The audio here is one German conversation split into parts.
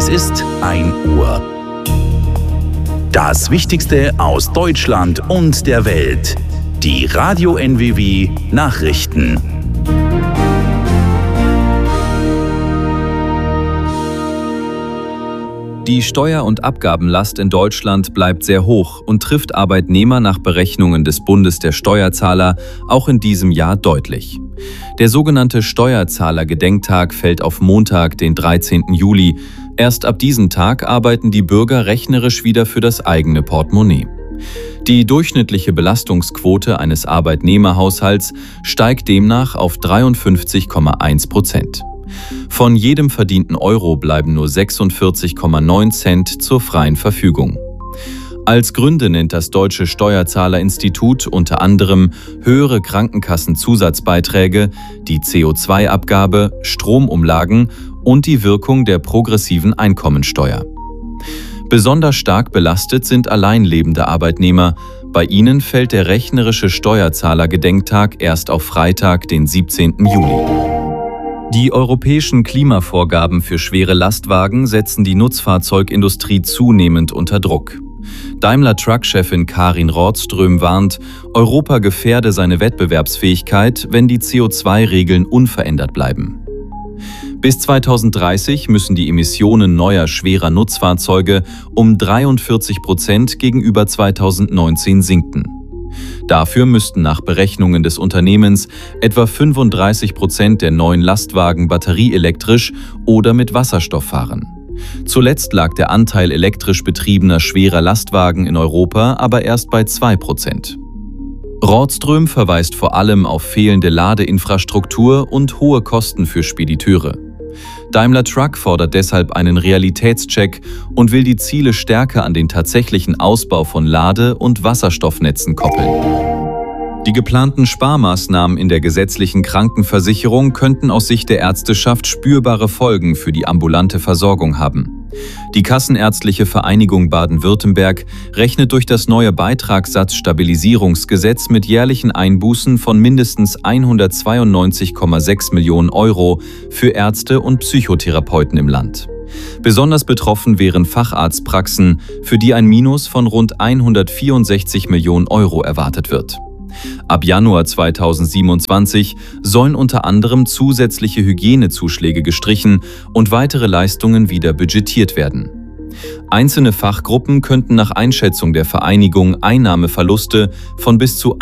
Es ist 1 Uhr. Das Wichtigste aus Deutschland und der Welt. Die Radio NWW Nachrichten. Die Steuer- und Abgabenlast in Deutschland bleibt sehr hoch und trifft Arbeitnehmer nach Berechnungen des Bundes der Steuerzahler auch in diesem Jahr deutlich. Der sogenannte Steuerzahler-Gedenktag fällt auf Montag, den 13. Juli. Erst ab diesem Tag arbeiten die Bürger rechnerisch wieder für das eigene Portemonnaie. Die durchschnittliche Belastungsquote eines Arbeitnehmerhaushalts steigt demnach auf 53,1%. Von jedem verdienten Euro bleiben nur 46,9 Cent zur freien Verfügung. Als Gründe nennt das Deutsche Steuerzahlerinstitut unter anderem höhere Krankenkassenzusatzbeiträge, die CO2-Abgabe, Stromumlagen und die Wirkung der progressiven Einkommensteuer. Besonders stark belastet sind alleinlebende Arbeitnehmer. Bei ihnen fällt der rechnerische Steuerzahler-Gedenktag erst auf Freitag, den 17. Juli. Die europäischen Klimavorgaben für schwere Lastwagen setzen die Nutzfahrzeugindustrie zunehmend unter Druck. Daimler-Truck-Chefin Karin Rådström warnt, Europa gefährde seine Wettbewerbsfähigkeit, wenn die CO2-Regeln unverändert bleiben. Bis 2030 müssen die Emissionen neuer schwerer Nutzfahrzeuge um 43% gegenüber 2019 sinken. Dafür müssten nach Berechnungen des Unternehmens etwa 35% der neuen Lastwagen batterieelektrisch oder mit Wasserstoff fahren. Zuletzt lag der Anteil elektrisch betriebener schwerer Lastwagen in Europa aber erst bei 2%. Rådström verweist vor allem auf fehlende Ladeinfrastruktur und hohe Kosten für Spediteure. Daimler Truck fordert deshalb einen Realitätscheck und will die Ziele stärker an den tatsächlichen Ausbau von Lade- und Wasserstoffnetzen koppeln. Die geplanten Sparmaßnahmen in der gesetzlichen Krankenversicherung könnten aus Sicht der Ärzteschaft spürbare Folgen für die ambulante Versorgung haben. Die Kassenärztliche Vereinigung Baden-Württemberg rechnet durch das neue Beitragssatzstabilisierungsgesetz mit jährlichen Einbußen von mindestens 192,6 Millionen Euro für Ärzte und Psychotherapeuten im Land. Besonders betroffen wären Facharztpraxen, für die ein Minus von rund 164 Millionen Euro erwartet wird. Ab Januar 2027 sollen unter anderem zusätzliche Hygienezuschläge gestrichen und weitere Leistungen wieder budgetiert werden. Einzelne Fachgruppen könnten nach Einschätzung der Vereinigung Einnahmeverluste von bis zu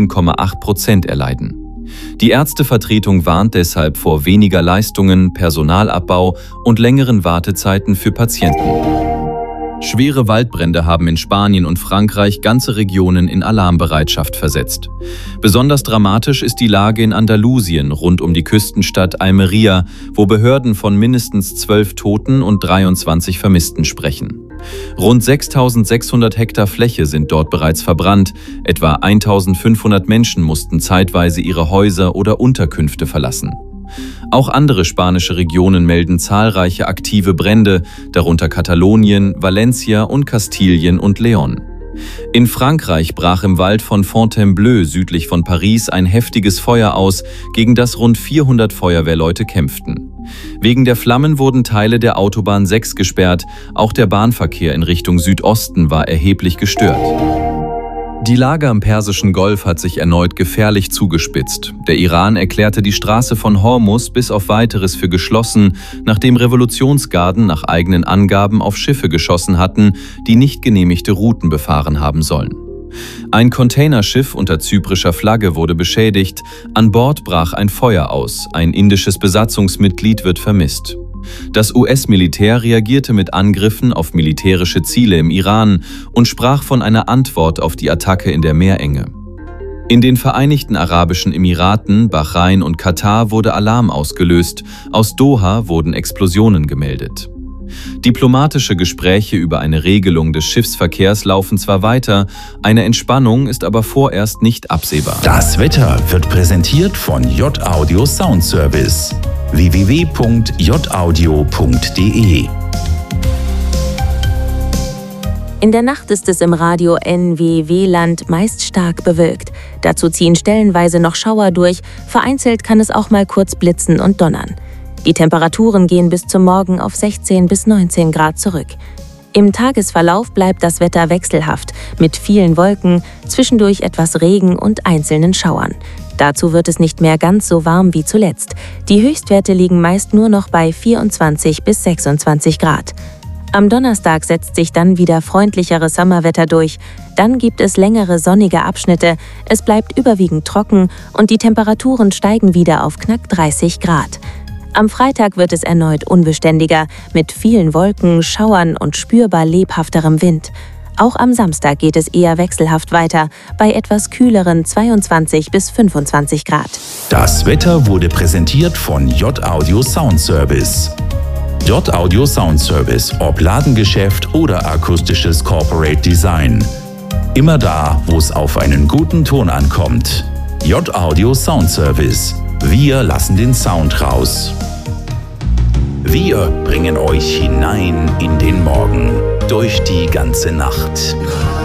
18,8% erleiden. Die Ärztevertretung warnt deshalb vor weniger Leistungen, Personalabbau und längeren Wartezeiten für Patienten. Schwere Waldbrände haben in Spanien und Frankreich ganze Regionen in Alarmbereitschaft versetzt. Besonders dramatisch ist die Lage in Andalusien rund um die Küstenstadt Almería, wo Behörden von mindestens 12 Toten und 23 Vermissten sprechen. Rund 6.600 Hektar Fläche sind dort bereits verbrannt, etwa 1.500 Menschen mussten zeitweise ihre Häuser oder Unterkünfte verlassen. Auch andere spanische Regionen melden zahlreiche aktive Brände, darunter Katalonien, Valencia und Kastilien und León. In Frankreich brach im Wald von Fontainebleau südlich von Paris ein heftiges Feuer aus, gegen das rund 400 Feuerwehrleute kämpften. Wegen der Flammen wurden Teile der Autobahn 6 gesperrt, auch der Bahnverkehr in Richtung Südosten war erheblich gestört. Die Lage am Persischen Golf hat sich erneut gefährlich zugespitzt. Der Iran erklärte die Straße von Hormuz bis auf Weiteres für geschlossen, nachdem Revolutionsgarden nach eigenen Angaben auf Schiffe geschossen hatten, die nicht genehmigte Routen befahren haben sollen. Ein Containerschiff unter zyprischer Flagge wurde beschädigt, an Bord brach ein Feuer aus, ein indisches Besatzungsmitglied wird vermisst. Das US-Militär reagierte mit Angriffen auf militärische Ziele im Iran und sprach von einer Antwort auf die Attacke in der Meerenge. In den Vereinigten Arabischen Emiraten, Bahrain und Katar wurde Alarm ausgelöst, aus Doha wurden Explosionen gemeldet. Diplomatische Gespräche über eine Regelung des Schiffsverkehrs laufen zwar weiter, eine Entspannung ist aber vorerst nicht absehbar. Das Wetter wird präsentiert von J-Audio Soundservice. www.jaudio.de. In der Nacht ist es im Radio NWW-Land meist stark bewölkt. Dazu ziehen stellenweise noch Schauer durch, vereinzelt kann es auch mal kurz blitzen und donnern. Die Temperaturen gehen bis zum Morgen auf 16 bis 19 Grad zurück. Im Tagesverlauf bleibt das Wetter wechselhaft, mit vielen Wolken, zwischendurch etwas Regen und einzelnen Schauern. Dazu wird es nicht mehr ganz so warm wie zuletzt. Die Höchstwerte liegen meist nur noch bei 24 bis 26 Grad. Am Donnerstag setzt sich dann wieder freundlicheres Sommerwetter durch. Dann gibt es längere sonnige Abschnitte, es bleibt überwiegend trocken und die Temperaturen steigen wieder auf knapp 30 Grad. Am Freitag wird es erneut unbeständiger, mit vielen Wolken, Schauern und spürbar lebhafterem Wind. Auch am Samstag geht es eher wechselhaft weiter, bei etwas kühleren 22 bis 25 Grad. Das Wetter wurde präsentiert von J-Audio Sound Service. J-Audio Sound Service, ob Ladengeschäft oder akustisches Corporate Design. Immer da, wo es auf einen guten Ton ankommt. J-Audio Sound Service. Wir lassen den Sound raus. Wir bringen euch hinein in den Morgen, durch die ganze Nacht.